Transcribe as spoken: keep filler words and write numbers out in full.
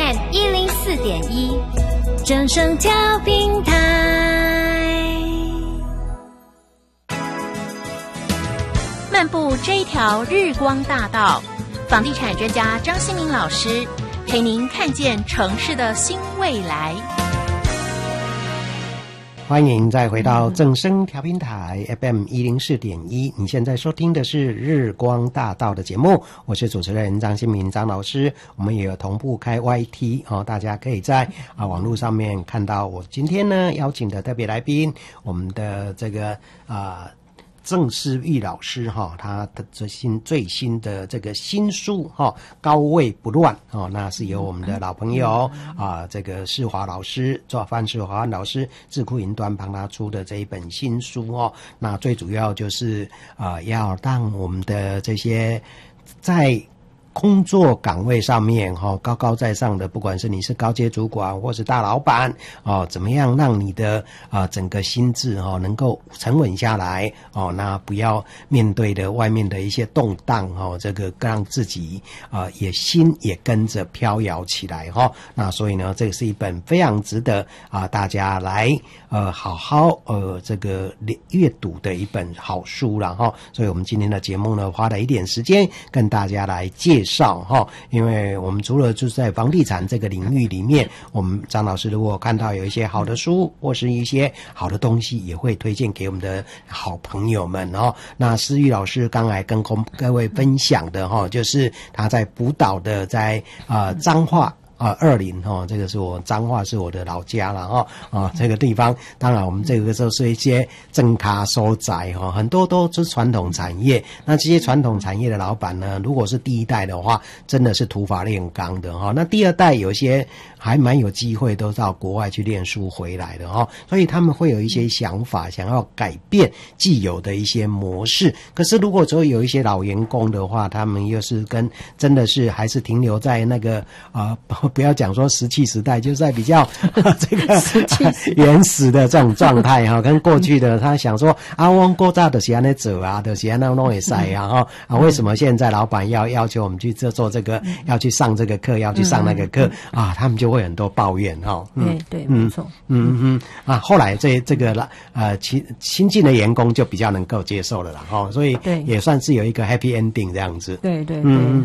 M 一零四点一，正声调频台。漫步这一条日光大道，房地产专家张新民老师陪您看见城市的新未来。 欢迎再回到正声调频台 F M 一零四点一，你现在收听的是日光大道的节目，我是主持人张新民张老师。我们也有同步开 Y T 哦，大家可以在啊网络上面看到我今天呢邀请的特别来宾，我们的这个啊。郑思玉老师哈，他的最新最新的这个新书哈，高位不乱哦，那是由我们的老朋友啊，这个世华老师做范世华老师智库云端帮他出的这一本新书哦，那最主要就是啊，要让我们的这些在工作岗位上面哈、哦、高高在上的，不管是你是高阶主管或是大老板哦，怎么样让你的啊、呃、整个心智哦能够沉稳下来哦，那不要面对的外面的一些动荡哦，这个让自己啊、呃、也心也跟着飘摇起来哈、哦。那所以呢，这是一本非常值得啊、呃、大家来呃好好呃这个阅读的一本好书了哈、哦。所以我们今天的节目呢，花了一点时间跟大家来介绍。绍哈，因为我们除了就是在房地产这个领域里面，我们张老师如果看到有一些好的书或是一些好的东西，也会推荐给我们的好朋友们哦。那思玉老师刚才跟各位分享的哈，就是他在辅导的在呃彰化。啊，二林哈，这个是我彰化是我的老家了哈啊，这个地方当然我们这个就是一些正卡所在哈，很多都是传统产业。那这些传统产业的老板呢，如果是第一代的话，真的是土法炼钢的哈。那第二代有些还蛮有机会都到国外去念书回来的哈，所以他们会有一些想法，想要改变既有的一些模式。可是如果说有一些老员工的话，他们又是跟真的是还是停留在那个啊。呃不要讲说石器时代，就是在比较这个原始的这种状态哈，跟过去的他想说啊，我们过早的是安尼走啊，的是安那弄也塞啊哈啊，为什么现在老板要要求我们去做做这个，要去上这个课，要去上那个课啊，他们就会很多抱怨哈。 对对，没错。 嗯嗯啊，后来这这个呃新新进的员工就比较能够接受了啦哈，所以也算是有一个 happy ending 这样子。 对对对。